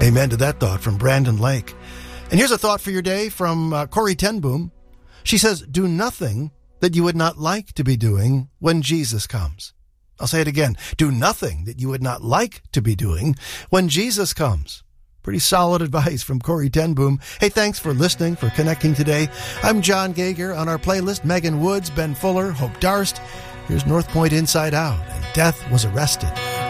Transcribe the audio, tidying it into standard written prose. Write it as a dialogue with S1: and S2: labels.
S1: Amen to that thought from Brandon Lake. And here's a thought for your day from Corrie ten Boom. She says, do nothing that you would not like to be doing when Jesus comes. I'll say it again. Do nothing that you would not like to be doing when Jesus comes. Pretty solid advice from Corrie ten Boom. Hey, thanks for listening, for connecting today. I'm John Gager. On our playlist, Megan Woods, Ben Fuller, Hope Darst. Here's North Point Inside Out, and Death Was Arrested.